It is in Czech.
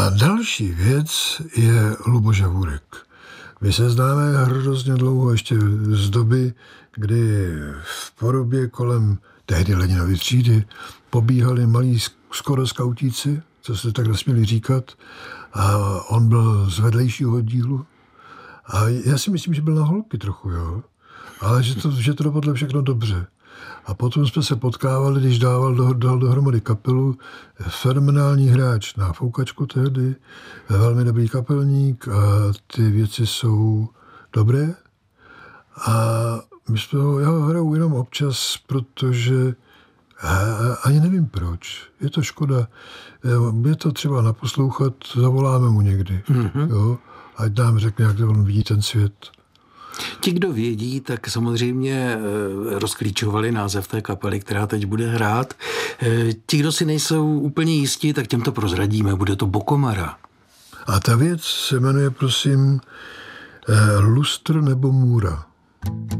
A další věc je Luboš Javůrek. My se známe hrozně dlouho, ještě z doby, kdy v Porubě kolem tehdy Leninovy třídy pobíhali malí skoro skautíci, co se tak nesměli říkat, a on byl z vedlejšího oddílu. A já si myslím, že byl na holky trochu, jo. Ale že to dopadlo všechno dobře. A potom jsme se potkávali, když dal dohromady kapelu, fenomenální hráč na foukačku tehdy, velmi dobrý kapelník a ty věci jsou dobré. A my jsme ho hrajou jenom občas, protože ani nevím proč. Je to škoda. Je to třeba naposlouchat, zavoláme mu někdy. Mm-hmm. Jo? Ať nám řekne, jak on vidí ten svět. Ti, kdo vědí, tak samozřejmě rozklíčovali název té kapely, která teď bude hrát. Ti, kdo si nejsou úplně jistí, tak těm to prozradíme. Bude to Bokomara. A ta věc se jmenuje, prosím, Lustr nebo Můra.